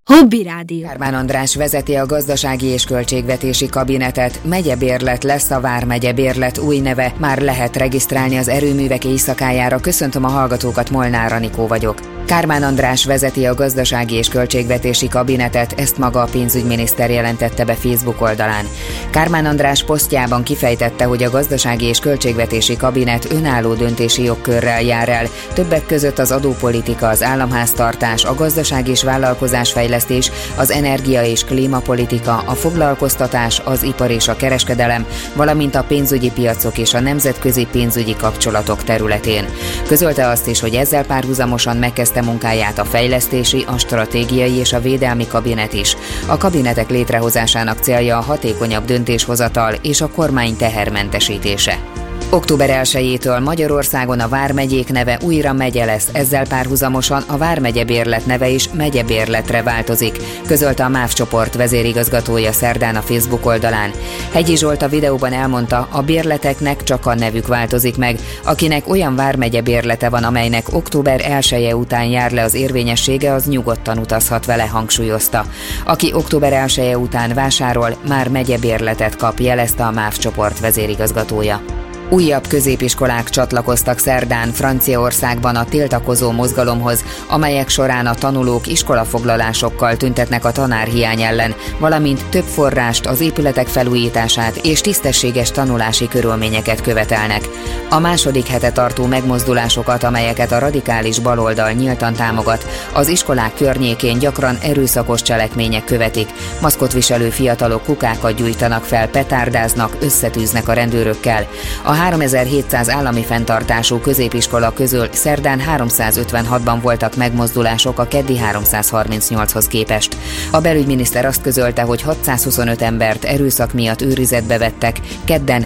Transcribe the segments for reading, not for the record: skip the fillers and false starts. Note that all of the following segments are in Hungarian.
Hobby Rádió. Kármán András vezeti a gazdasági és költségvetési kabinetet, megyebérlet lesz a Vármegye bérlet új neve, már lehet regisztrálni az erőművek éjszakájára. Köszöntöm a hallgatókat, Molnár Anikó vagyok. Kármán András vezeti a gazdasági és költségvetési kabinetet, ezt maga a pénzügyminiszter jelentette be Facebook oldalán. Kármán András posztjában kifejtette, hogy a gazdasági és költségvetési kabinet önálló döntési jogkörrel jár el, többek között az adópolitika, az államháztartás, a gazdaság és vállalkozásfejlesztés, az energia és klímapolitika, a foglalkoztatás, az ipar és a kereskedelem, valamint a pénzügyi piacok és a nemzetközi pénzügyi kapcsolatok területén. Közölte azt is, hogy ezzel párhuzamosan megkezdte munkáját a fejlesztési, a stratégiai és a védelmi kabinet is. A kabinetek létrehozásának célja a hatékonyabb döntéshozatal és a kormány tehermentesítése. Október 1-től Magyarországon a vármegyék neve újra megye lesz, ezzel párhuzamosan a Vármegye bérlet neve is megyebérletre változik, közölte a MÁV csoport vezérigazgatója szerdán a Facebook oldalán. Hegyi Zsolt a videóban elmondta, a bérleteknek csak a nevük változik meg, akinek olyan vármegye bérlete van, amelynek október 1-e után jár le az érvényessége, az nyugodtan utazhat vele, hangsúlyozta. Aki október 1-e után vásárol, már megyebérletet kap, jelezte a MÁV csoport vezérigazgatója. Újabb középiskolák csatlakoztak szerdán Franciaországban a tiltakozó mozgalomhoz, amelyek során a tanulók iskolafoglalásokkal tüntetnek a tanárhiány ellen, valamint több forrást, az épületek felújítását és tisztességes tanulási körülményeket követelnek. A második hete tartó megmozdulásokat, amelyeket a radikális baloldal nyíltan támogat, az iskolák környékén gyakran erőszakos cselekmények követik. Maszkot viselő fiatalok kukákat gyújtanak fel, petárdáznak, összetűznek a rendőrökkel. A 3700 állami fenntartású középiskola közül szerdán 356-ban voltak megmozdulások a keddi 338-hoz képest. A belügyminiszter azt közölte, hogy 625 embert erőszak miatt őrizetbe vettek, kedden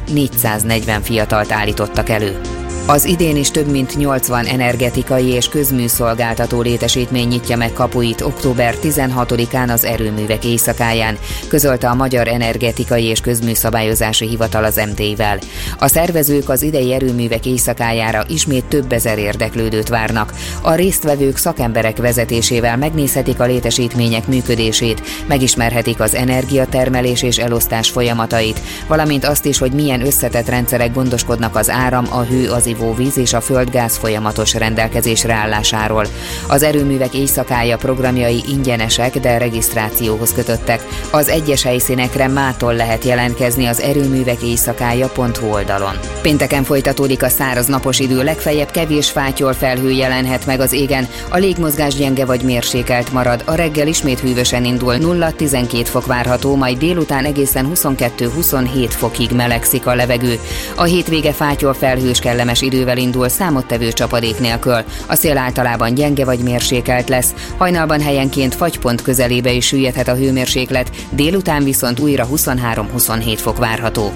440 fiatalt állítottak elő. Az idén is több mint 80 energetikai és közműszolgáltató létesítmény nyitja meg kapuit október 16-án az erőművek éjszakáján, közölte a Magyar Energetikai és Közműszabályozási Hivatal az MT-vel. A szervezők az idei erőművek éjszakájára ismét több ezer érdeklődőt várnak. A résztvevők szakemberek vezetésével megnézhetik a létesítmények működését, megismerhetik az energiatermelés és elosztás folyamatait, valamint azt is, hogy milyen összetett rendszerek gondoskodnak az áram, a hő, az ivóvíz és a földgáz folyamatos rendelkezésre állásáról. Az erőművek éjszakája programjai ingyenesek, de regisztrációhoz kötöttek. Az egyes helyszínekre mától lehet jelentkezni az erőművekéjszakája.hu oldalon. Pénteken folytatódik a száraz napos idő, legfeljebb kevés fátyol felhő jelenhet meg az égen, a légmozgás gyenge vagy mérsékelt marad, a reggel ismét hűvösen indul, 0-12 fok várható, majd délután egészen 22-27 fokig melegszik a levegő. A hétvége fátyol felhős kellemes idővel indul, számottevő csapadék nélkül. A szél általában gyenge vagy mérsékelt lesz, hajnalban helyenként fagypont közelébe is süllyedhet a hőmérséklet, délután viszont újra 23-27 fok várható.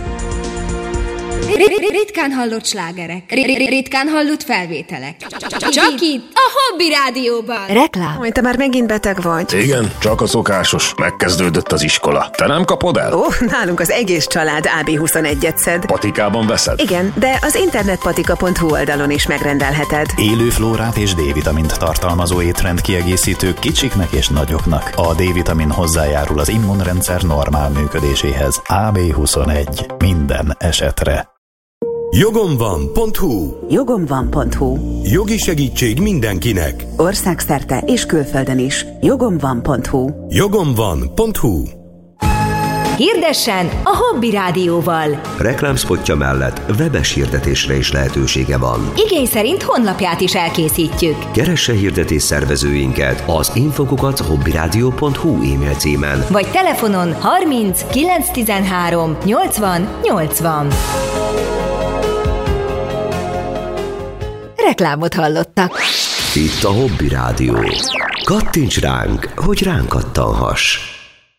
Ritkán hallott slágerek, ritkán hallott felvételek. Csak itt, a Hobby Rádióban. Reklám. Te már megint beteg vagy. Igen, csak a szokásos. Megkezdődött az iskola. Te nem kapod el? Nálunk az egész család AB21-et szed. Patikában veszed? Igen, de az internetpatika.hu oldalon is megrendelheted. Élő flórát és D-vitamint tartalmazó étrendkiegészítők kicsiknek és nagyoknak. A D-vitamin hozzájárul az immunrendszer normál működéséhez. AB21. Minden esetre. Jogomvan.hu. Jogomvan.hu. Jogi segítség mindenkinek. Országszerte és külföldön is. Jogomvan.hu. Jogomvan.hu. Hirdessen a Hobby Rádióval. Reklámszpotja mellett webes hirdetésre is lehetősége van. Igény szerint honlapját is elkészítjük. Keresse hirdetés szervezőinket az info@hobbyradio.hu e-mail címen. Vagy telefonon 30 913 80 80. Reklámot hallottak. Itt a Hobby Rádió. Kattints ránk, hogy ránk kattanhass.